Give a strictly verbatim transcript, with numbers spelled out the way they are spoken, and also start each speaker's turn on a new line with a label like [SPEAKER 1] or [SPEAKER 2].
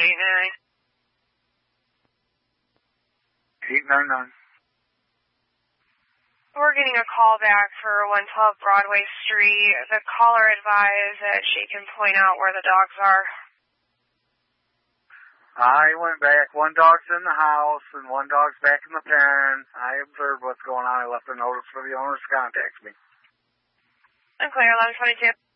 [SPEAKER 1] eight nine.
[SPEAKER 2] eight nine nine.
[SPEAKER 1] We're getting a call back for one twelve Broadway Street. The caller advised that she can point out where the dogs are.
[SPEAKER 2] I went back. One dog's in the house, and one dog's back in the pen. I observed what's going on. I left a notice for the owners to contact me.
[SPEAKER 1] I'm clear, eleven twenty-two.